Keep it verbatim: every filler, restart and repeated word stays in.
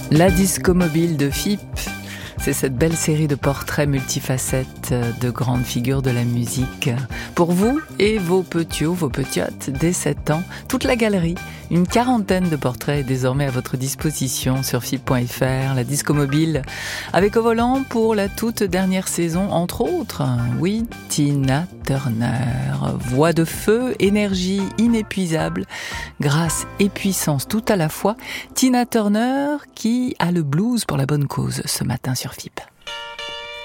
La disco mobile de F I P, c'est cette belle série de portraits multifacettes de grandes figures de la musique. Pour vous et vos petits, vos petiotes, dès sept ans, toute la galerie, une quarantaine de portraits est désormais à votre disposition sur F I P point F R. La disco mobile, avec au volant pour la toute dernière saison, entre autres, oui, Tina Turner. Voix de feu, énergie inépuisable, grâce et puissance tout à la fois. Tina Turner qui a le blues pour la bonne cause ce matin sur F I P.